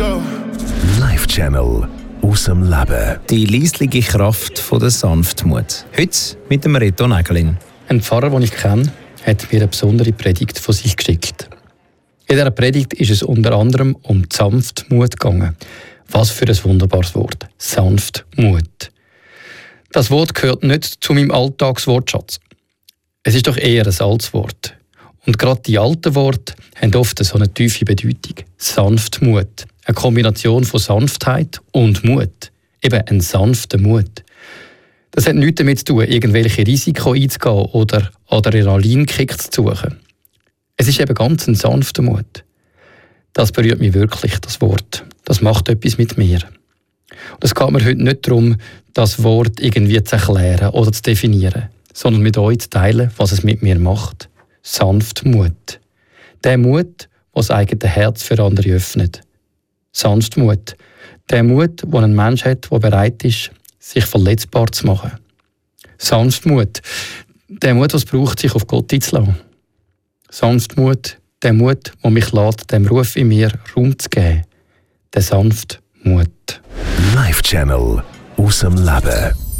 go. Life Channel aus dem Leben. Die leisliche Kraft der Sanftmut. Heute mit dem Reto Nägelin. Ein Pfarrer, den ich kenne, hat mir eine besondere Predigt von sich geschickt. In dieser Predigt ist es unter anderem um die Sanftmut gegangen. Was für ein wunderbares Wort. Sanftmut. Das Wort gehört nicht zu meinem Alltagswortschatz. Es ist doch eher ein altes Wort. Und gerade die alten Worte haben oft so eine tiefe Bedeutung. Sanftmut. Eine Kombination von Sanftheit und Mut. Eben ein sanfter Mut. Das hat nichts damit zu tun, irgendwelche Risiken einzugehen oder Adrenalinkick zu suchen. Es ist eben ganz ein sanfter Mut. Das berührt mich wirklich, das Wort. Das macht etwas mit mir. Und es geht mir heute nicht darum, das Wort irgendwie zu erklären oder zu definieren, sondern mit euch zu teilen, was es mit mir macht. Sanftmut. Der Mut, der das eigene Herz für andere öffnet. Sanftmut. Der Mut, den ein Mensch hat, der bereit ist, sich verletzbar zu machen. Sanftmut. Der Mut, was braucht, sich auf Gott einzulassen. Sanftmut. Der Mut, der mich lässt, dem Ruf in mir Raum zu geben. Der Sanftmut. Life Channel aus dem Leben.